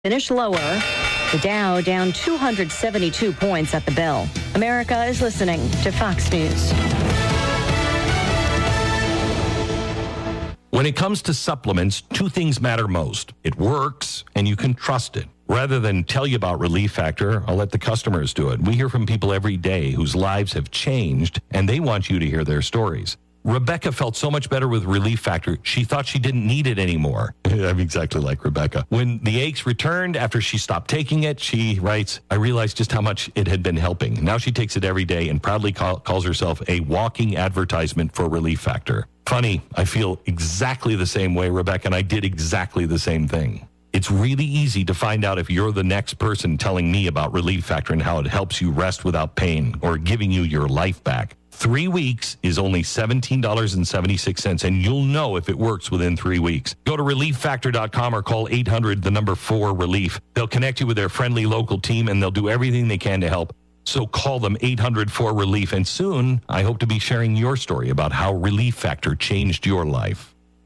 Finished lower. The Dow down 272 points at the bell. America is listening to Fox News. When it comes to supplements, two things matter most. It works, and you can trust it. Rather than tell you about Relief Factor, I'll let the customers do it. We hear from people every day whose lives have changed, and they want you to hear their stories. Rebecca felt so much better with Relief Factor, she thought she didn't need it anymore. I'm exactly like Rebecca. When the aches returned after she stopped taking it, she writes, I realized just how much it had been helping. Now she takes it every day and proudly calls herself a walking advertisement for Relief Factor. Funny, I feel exactly the same way, Rebecca, and I did exactly the same thing. It's really easy to find out if you're the next person telling me about Relief Factor and how it helps you rest without pain or giving you your life back. 3 weeks is only $17.76, and you'll know if it works within 3 weeks. Go to ReliefFactor.com or call 800-4-RELIEF. They'll connect you with their friendly local team, and they'll do everything they can to help. So call them 800-4-RELIEF, and soon I hope to be sharing your story about how Relief Factor changed your life.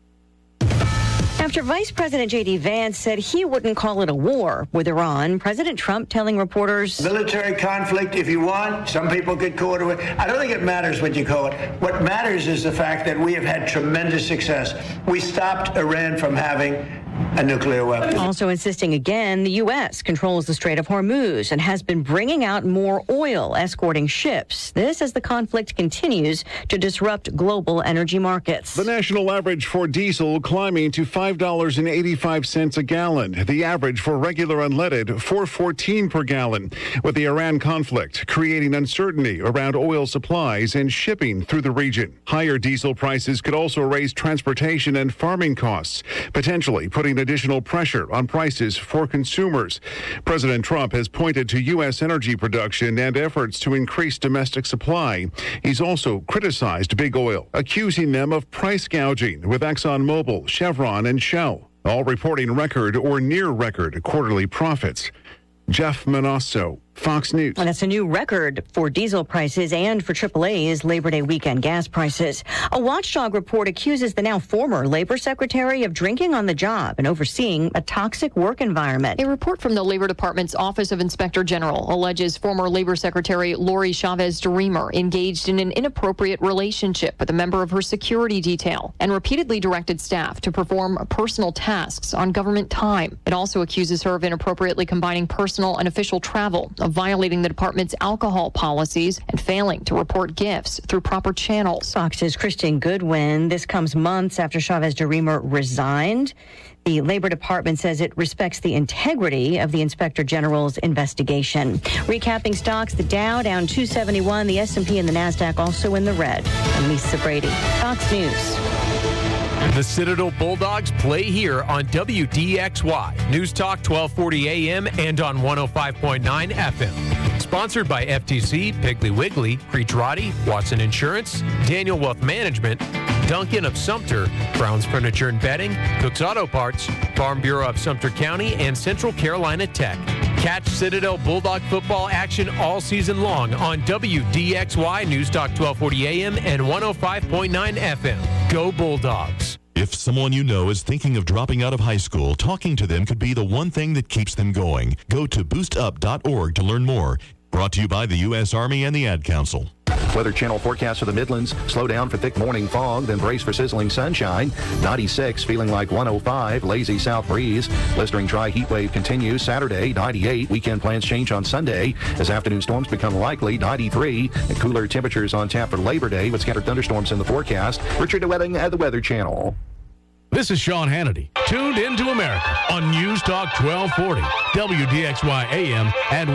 After Vice President J.D. Vance said he wouldn't call it a war with Iran, President Trump telling reporters, military conflict, if you want, some people could call it a war. I don't think it matters what you call it. What matters is the fact that we have had tremendous success. We stopped Iran from having a nuclear weapon. Also insisting again, the U.S. controls the Strait of Hormuz and has been bringing out more oil, escorting ships. This as the conflict continues to disrupt global energy markets. The national average for diesel climbing to $5.85 a gallon. The average for regular unleaded, $4.14 per gallon. With the Iran conflict creating uncertainty around oil supplies and shipping through the region. Higher diesel prices could also raise transportation and farming costs, potentially putting additional pressure on prices for consumers. President Trump has pointed to U.S. energy production and efforts to increase domestic supply. He's also criticized big oil, accusing them of price gouging with ExxonMobil, Chevron, and Shell, all reporting record or near record quarterly profits. Jeff Manasso, Fox News. And that's a new record for diesel prices and for AAA's Labor Day weekend gas prices. A watchdog report accuses the now former Labor Secretary of drinking on the job and overseeing a toxic work environment. A report from the Labor Department's Office of Inspector General alleges former Labor Secretary Lori Chavez-DeRemer engaged in an inappropriate relationship with a member of her security detail and repeatedly directed staff to perform personal tasks on government time. It also accuses her of inappropriately combining personal and official travel, of violating the department's alcohol policies, and failing to report gifts through proper channels. Fox's Kristen Goodwin. This comes months after Chavez-DeRemer resigned. The Labor Department says it respects the integrity of the Inspector General's investigation. Recapping stocks, the Dow down 271, the S&P and the NASDAQ also in the red. I'm Lisa Brady, Fox News. The Citadel Bulldogs play here on WDXY, News Talk 1240 AM and on 105.9 FM. Sponsored by FTC, Piggly Wiggly, Creech-Roddy, Watson Insurance, Daniel Wealth Management, Duncan of Sumter, Brown's Furniture and Bedding, Cook's Auto Parts, Farm Bureau of Sumter County, and Central Carolina Tech. Catch Citadel Bulldog football action all season long on WDXY, News Talk 1240 AM and 105.9 FM. Go Bulldogs. If someone you know is thinking of dropping out of high school, talking to them could be the one thing that keeps them going. Go to boostup.org to learn more. Brought to you by the U.S. Army and the Ad Council. Weather Channel forecast for the Midlands. Slow down for thick morning fog, then brace for sizzling sunshine. 96, feeling like 105. Lazy south breeze. Blistering dry heat wave continues. Saturday, 98. Weekend plans change on Sunday as afternoon storms become likely. 93. And cooler temperatures on tap for Labor Day with scattered thunderstorms in the forecast. Richard DeWetting at the Weather Channel. This is Sean Hannity. Tuned into America on News Talk 1240, WDXY AM and